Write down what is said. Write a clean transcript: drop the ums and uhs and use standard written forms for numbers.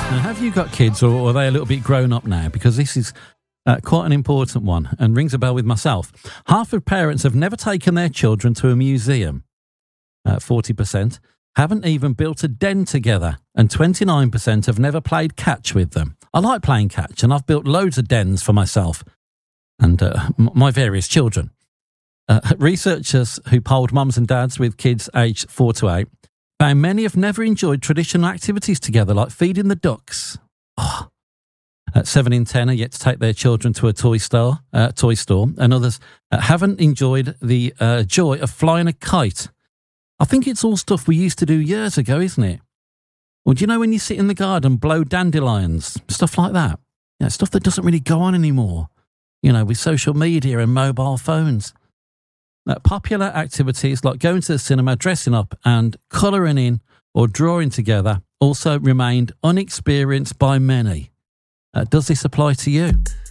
Now, have you got kids, or are they a little bit grown up now? Because this is quite an important one and rings a bell with myself. Half of parents have never taken their children to a museum. 40% haven't even built a den together, and 29% have never played catch with them. I like playing catch, and I've built loads of dens for myself and my various children. Researchers who polled mums and dads with kids aged 4 to 8 found many have never enjoyed traditional activities together, like feeding the ducks. 7 in 10 are yet to take their children to a toy store, and others haven't enjoyed the joy of flying a kite. I think it's all stuff we used to do years ago, isn't it? Well, do you know when you sit in the garden, blow dandelions, stuff like that? Yeah, stuff that doesn't really go on anymore, you know, with social media and mobile phones. Popular activities like going to the cinema, dressing up and colouring in or drawing together also remained unexperienced by many. Does this apply to you?